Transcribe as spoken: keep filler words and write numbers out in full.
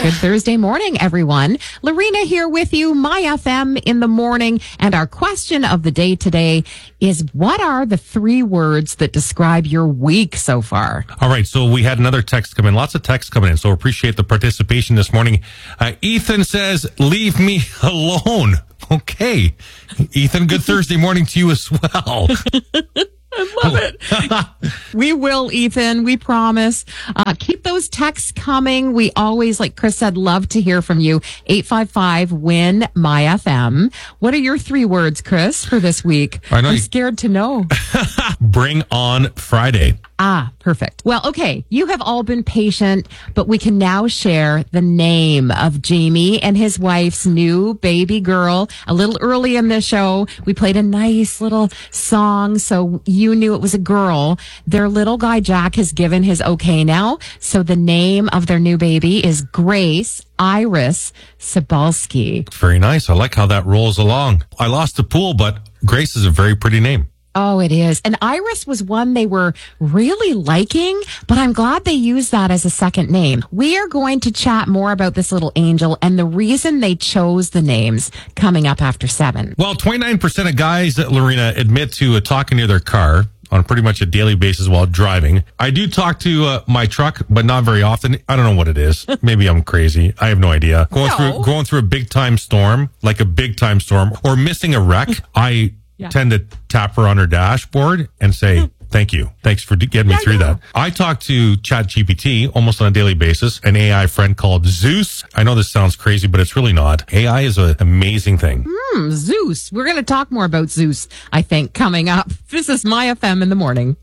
Good Thursday morning, everyone. Lorena here with you, My F M in the morning. And our question of the day today is, what are the three words that describe your week so far? All right, so we had another text come in. Lots of texts coming in, so appreciate the participation this morning. Uh, Ethan says, leave me alone. Okay. Ethan, good Thursday morning to you as well. I love it. We will, Ethan. We promise. Uh, keep those texts coming. We always, like Chris said, love to hear from you. eight five five, W I N, My F M. What are your three words, Chris, for this week? I know I'm you- scared to know. Bring on Friday. Ah, perfect. Well, okay. You have all been patient, but we can now share the name of Jamie and his wife's new baby girl. A little early in the show, we played a nice little song, so you knew it was a girl. Their little guy, Jack, has given his okay now. So the name of their new baby is Grace Iris Sabalski. Very nice. I like how that rolls along. I lost the pool, but Grace is a very pretty name. Oh, it is. And Iris was one they were really liking, but I'm glad they used that as a second name. We are going to chat more about this little angel and the reason they chose the names coming up after seven. Well, twenty-nine percent of guys, Lorena, admit to uh, talking to their car on pretty much a daily basis while driving. I do talk to uh, my truck, but not very often. I don't know what it is. Maybe I'm crazy. I have no idea. Going No. through going through a big time storm, like a big time storm, or missing a wreck, I Yeah. tend to tap her on her dashboard and say, thank you. Thanks for getting me Yeah, through yeah. that. I talk to ChatGPT almost on a daily basis, an A I friend called Zeus. I know this sounds crazy, but it's really not. A I is an amazing thing. Hmm, Zeus. We're going to talk more about Zeus, I think, coming up. This is My F M in the morning.